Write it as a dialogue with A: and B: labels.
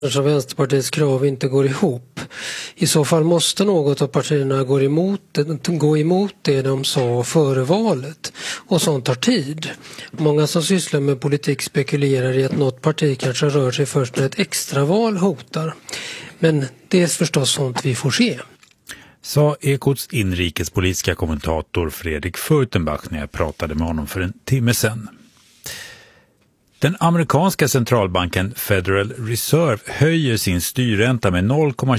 A: Så Vänsterpartiets krav inte går ihop. I så fall måste något av partierna gå emot det de sa före valet. Och sånt tar tid. Många som sysslar med politik spekulerar i att något parti kanske rör sig först när ett extraval hotar. Men det är förstås sånt vi får se.
B: Sa Ekots inrikespolitiska kommentator Fredrik Furtenbach när jag pratade med honom för en timme sedan. Den amerikanska centralbanken Federal Reserve höjer sin styrränta med 0,25